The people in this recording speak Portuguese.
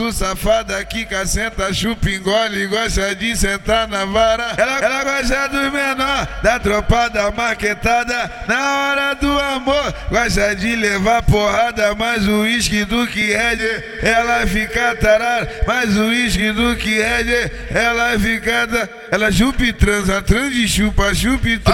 muito safada, quica, senta, chupa, engole, gosta de sentar na vara. Ela gosta do menor, da tropada marquetada. Na hora do amor, gosta de levar porrada. Mais o uísque do que Red, ela fica tarada. Mais o uísque do que Red, ela fica. Ela chupa e transa, transa e chupa, chupa e transa.